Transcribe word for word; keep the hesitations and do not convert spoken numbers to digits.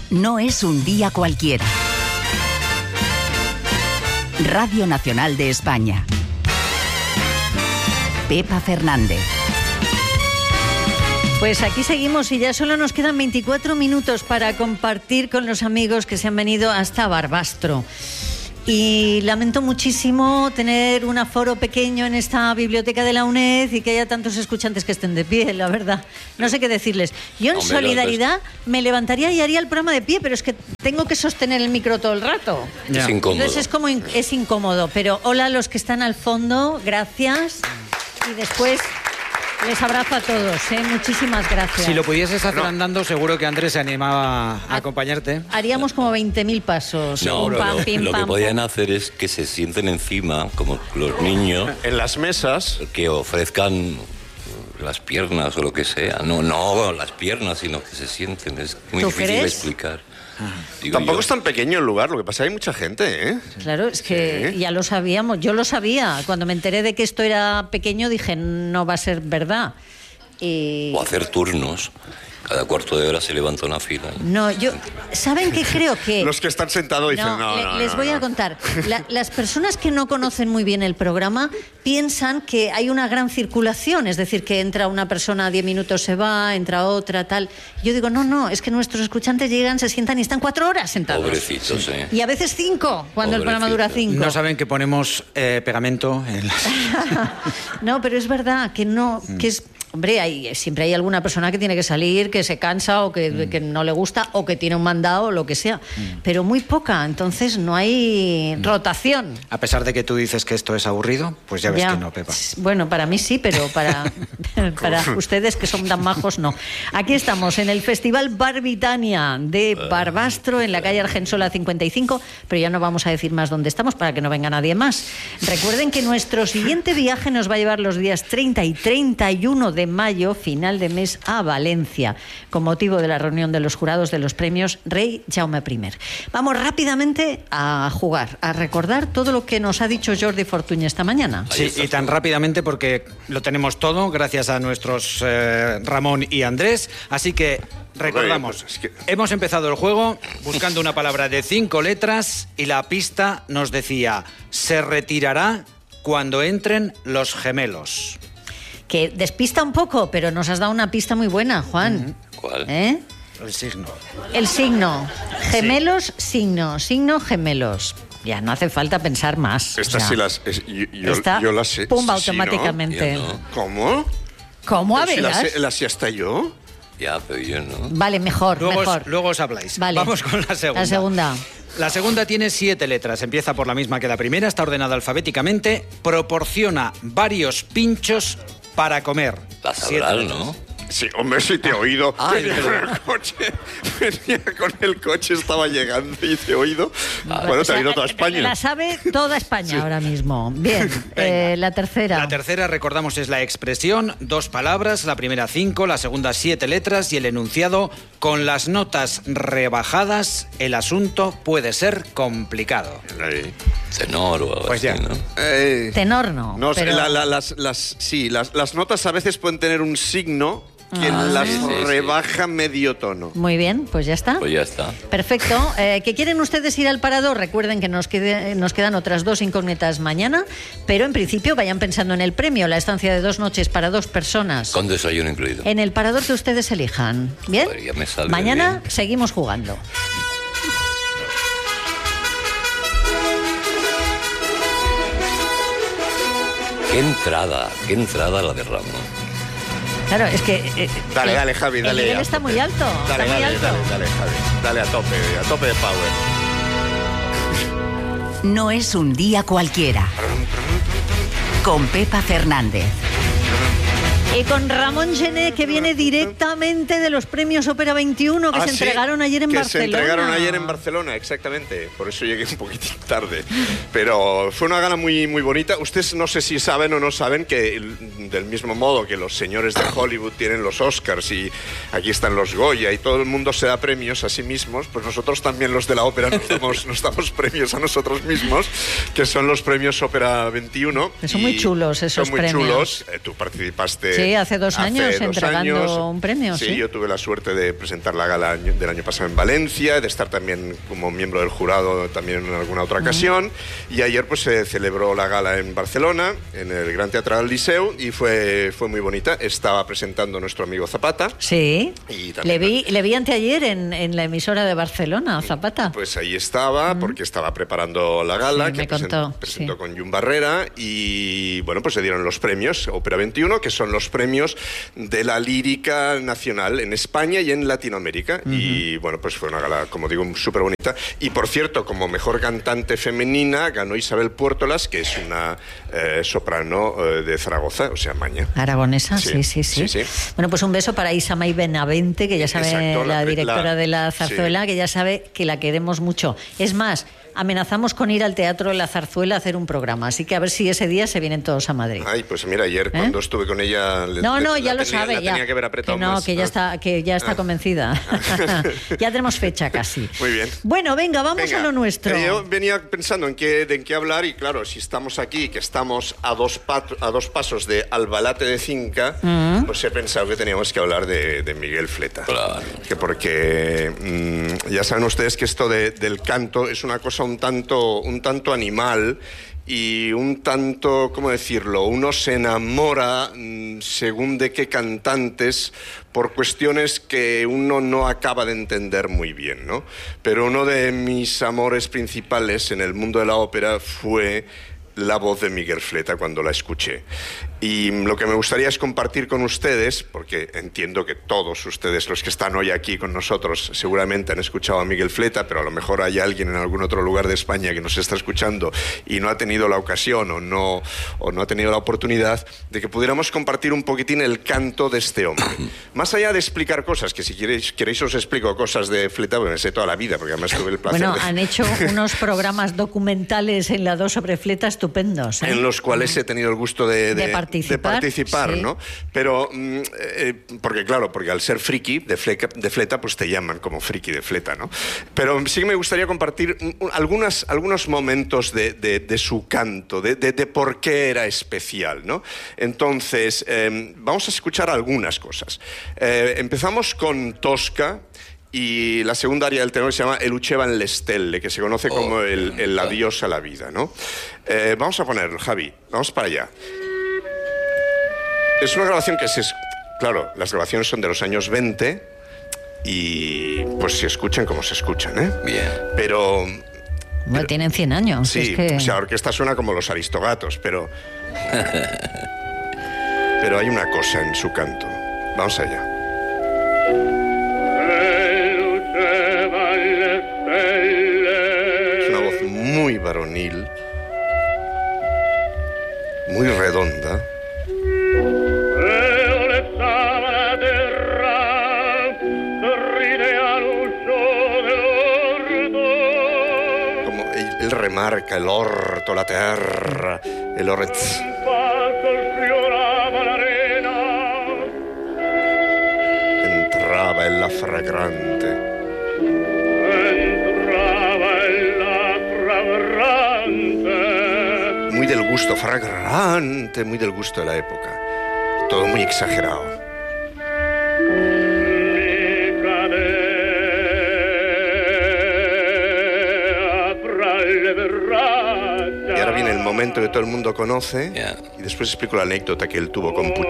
No es un día cualquiera. Radio Nacional de España. Pepa Fernández. Pues aquí seguimos y ya solo nos quedan veinticuatro minutos para compartir con los amigos que se han venido hasta Barbastro. Y lamento muchísimo tener un aforo pequeño en esta biblioteca de la UNED y que haya tantos escuchantes que estén de pie, la verdad. No sé qué decirles. Yo en Hombre, solidaridad entonces... me levantaría y haría el programa de pie, pero es que tengo que sostener el micro todo el rato. Ya. Es incómodo. Entonces es como in- es incómodo. Pero hola a los que están al fondo, gracias. Y después... les abrazo a todos, ¿eh? Muchísimas gracias. Si lo pudieses hacer no. andando, seguro que Andrés se animaba a acompañarte. Haríamos como veinte mil pasos. No, pim, pam, lo, pim, lo pam, que podían pam. hacer es que se sienten encima, como los niños. En las mesas. Que ofrezcan las piernas o lo que sea. No, no las piernas, sino que se sienten. Es muy ¿Tú difícil crees? de explicar. Tampoco yo. es tan pequeño el lugar, lo que pasa es que hay mucha gente, ¿eh? Claro, es que Sí. ya lo sabíamos, yo lo sabía. Cuando me enteré de que esto era pequeño dije, no va a ser verdad. Y... O hacer turnos. Cada cuarto de hora se levanta una fila. No, yo... ¿Saben qué creo que...? Los que están sentados dicen, no, no, le- no les no, voy no. a contar. La- las personas que no conocen muy bien el programa piensan que hay una gran circulación, es decir, que entra una persona, diez minutos se va, entra otra, tal. Yo digo, no, no, es que nuestros escuchantes llegan, se sientan y están cuatro horas sentados. Pobrecitos, ¿eh? Y a veces cinco, cuando el programa dura cinco. No saben que ponemos eh, pegamento en las... No, pero es verdad que no, que es... Hombre, hay, siempre hay alguna persona que tiene que salir, que se cansa o que, mm. que no le gusta o que tiene un mandado o lo que sea, mm. pero muy poca, entonces no hay mm. rotación. A pesar de que tú dices que esto es aburrido, pues ya ves Ya. que no, Pepa. Bueno, para mí sí, pero para, para ustedes que son tan majos, no. Aquí estamos en el Festival Barbitania de Barbastro, en la calle Argensola cincuenta y cinco, pero ya no vamos a decir más dónde estamos para que no venga nadie más. Recuerden que nuestro siguiente viaje nos va a llevar los días treinta y treinta y uno de mayo, final de mes, a Valencia, con motivo de la reunión de los jurados de los premios Rey Jaume primero. Vamos rápidamente a jugar, a recordar todo lo que nos ha dicho Jordi Fortuny esta mañana. Sí, y tan rápidamente porque lo tenemos todo gracias a nuestros eh, Ramón y Andrés, así que recordamos, Oye, pues es que... hemos empezado el juego buscando una palabra de cinco letras y la pista nos decía, se retirará cuando entren los gemelos. Que despista un poco, pero nos has dado una pista muy buena, Juan. ¿Cuál? ¿Eh? El signo. El signo. Gemelos, signo. Signo, gemelos. Ya no hace falta pensar más. Estas O sea, sí las... es- yo, yo, esta, yo las sé. pumba, sí, ¿no? automáticamente. Yo no. ¿Cómo? ¿Cómo? A Pero si verás. las sé- las sé hasta yo. Ya, pero yo no. Vale, mejor, Luego mejor. os, luego os habláis. Vale. Vamos con la segunda. La segunda. La segunda tiene siete letras. Empieza por la misma que la primera, está ordenada alfabéticamente. Proporciona varios pinchos para comer. La Siete sabrás, letras. ¿no? Sí, hombre, sí te he oído. Ah, venía con el coche, venía con el coche, estaba llegando y te he oído. Bueno, O te sea, ha oído toda España. La sabe toda España ahora mismo. Bien, eh, la tercera. La tercera, recordamos, es la expresión, dos palabras, la primera cinco, la segunda siete letras y el enunciado, con las notas rebajadas, el asunto puede ser complicado. Ahí. Tenor o algo Pues así, ya. ¿no? Eh, Tenor no. no, pero... la- la- las, las, sí, las, las notas a veces pueden tener un signo que Ah, las sí, sí, sí. rebaja medio tono. Muy bien, pues ya está. Pues ya está. Perfecto. Eh, ¿Que quieren ustedes ir al parador? Recuerden que nos, quede- nos quedan otras dos incógnitas mañana, pero en principio vayan pensando en el premio, la estancia de dos noches para dos personas. Con desayuno incluido. En el parador que ustedes elijan. ¿Bien? Pues ya me sale Mañana bien. seguimos jugando. Qué entrada, qué entrada la de Ramón. Claro, es que... eh, Dale, el- dale, Javi, dale. El nivel a está tope. muy alto. Dale, está muy dale, alto. dale, dale, Javi. Dale a tope, a tope de power. No es un día cualquiera. Con Pepa Fernández. Y con Ramón Gené, que viene directamente de los premios Ópera veintiuno que Ah, se sí, entregaron ayer en que Barcelona. se entregaron ayer en Barcelona, exactamente. Por eso llegué un poquitín tarde. Pero fue una gala muy, muy bonita. Ustedes no sé si saben o no saben que el- del mismo modo que los señores de Hollywood tienen los Oscars y aquí están los Goya y todo el mundo se da premios a sí mismos, pues nosotros también los de la ópera nos damos, nos damos premios a nosotros mismos, que son los premios Ópera veintiuno. Que son muy y chulos esos son muy premios. chulos. Eh, tú participaste Sí, hace dos hace años dos entregando años. un premio. Sí, Sí, yo tuve la suerte de presentar la gala del año pasado en Valencia, de estar también como miembro del jurado también en alguna otra ocasión. Y ayer pues se celebró la gala en Barcelona, en el Gran Teatro del Liceu, y fue, fue muy bonita. Estaba presentando nuestro amigo Zapata. Sí. Y Le también- vi, le vi anteayer en, en la emisora de Barcelona, Zapata. Pues ahí estaba, porque estaba preparando la gala, Sí, que me presen- contó, presentó sí. con Jun Barrera, y bueno, pues se dieron los premios Ópera veintiuno, que son los premios de la lírica nacional en España y en Latinoamérica. Y bueno, pues fue una gala, como digo, súper bonita. Y por cierto, como mejor cantante femenina ganó Isabel Puertolas, que es una eh, soprano eh, de Zaragoza, o sea, Maña. Aragonesa, sí Sí, sí, sí, sí, sí. Bueno, pues un beso para Isamay Benavente, que ya sabe, Exacto, la, la- directora la- de la Zarzuela, sí. que ya sabe que la queremos mucho. Es más, amenazamos con ir al Teatro de la Zarzuela a hacer un programa, así que a ver si ese día se vienen todos a Madrid. Ay, pues mira, ayer cuando estuve con ella... le- No, le- no, la ya lo tenía- sabe, la ya. tenía que haber apretado que no, más, que ya ¿no? está, que ya está Ah. convencida. Ya tenemos fecha casi. Muy bien. Bueno, venga, vamos Venga, a lo nuestro. eh, yo venía pensando en qué, de en qué hablar y claro, si estamos aquí, que estamos a dos, pat- a dos pasos de Albalate de Cinca, Mm. pues he pensado que teníamos que hablar de, de Miguel Fleta. Claro. Que porque mm, ya saben ustedes que esto de- del canto es una cosa un tanto, un tanto animal y un tanto, ¿cómo decirlo? Uno se enamora mm, según de qué cantantes por cuestiones que uno no acaba de entender muy bien, ¿no? Pero uno de mis amores principales en el mundo de la ópera fue la voz de Miguel Fleta cuando la escuché. Y lo que me gustaría es compartir con ustedes, porque entiendo que todos ustedes, los que están hoy aquí con nosotros, seguramente han escuchado a Miguel Fleta, pero a lo mejor hay alguien en algún otro lugar de España que nos está escuchando y no ha tenido la ocasión o no, o no ha tenido la oportunidad de que pudiéramos compartir un poquitín el canto de este hombre. Más allá de explicar cosas, que si queréis, queréis os explico cosas de Fleta, porque me sé toda la vida, porque además tuve el placer Bueno, de... han hecho unos programas documentales en la dos sobre Fleta estupendos, ¿eh? En los cuales he tenido el gusto de, De participar, de participar, sí. ¿no? Pero, mm, eh, porque claro, porque al ser friki de, fleca- de Fleta, pues te llaman como friki de Fleta, ¿no? Pero sí que me gustaría compartir mm, algunas, algunos momentos de, de- de su canto, de, de- de por qué era especial, ¿no? Entonces, eh, vamos a escuchar algunas cosas. Eh, empezamos con Tosca. Y la segunda área del tenor se llama El Ucevan le Stelle, que se conoce como Oh, el, me el encanta. adiós a la vida, ¿no? Eh, vamos a poner, Javi, vamos para allá. Es una grabación que se... es- Claro, las grabaciones son de los años veinte y pues se escuchan como se escuchan, ¿eh? Bien. Pero... Bueno, tienen cien años. Sí, es que... o sea, la orquesta suena como los Aristogatos, pero... pero hay una cosa en su canto. Vamos allá. Es una voz muy varonil, muy redonda. Como él, él remarca el orto, la terra, el orez. Entraba en la fragrante. Muy del gusto fragrante, muy del gusto de la época. Todo muy exagerado. Y ahora viene el momento que todo el mundo conoce. Ya. Y después explico la anécdota que él tuvo con Puccini.